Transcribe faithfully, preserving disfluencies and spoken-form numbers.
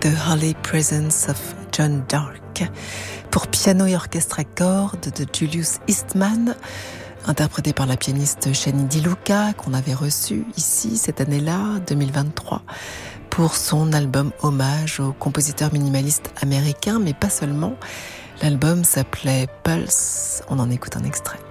The Holy Presence of John Dark, pour piano et orchestre à cordes de Julius Eastman, interprété par la pianiste Shani DiLuca, qu'on avait reçue ici cette année-là, deux mille vingt-trois, pour son album hommage au compositeur minimaliste américain, mais pas seulement. L'album s'appelait Pulse, on en écoute un extrait.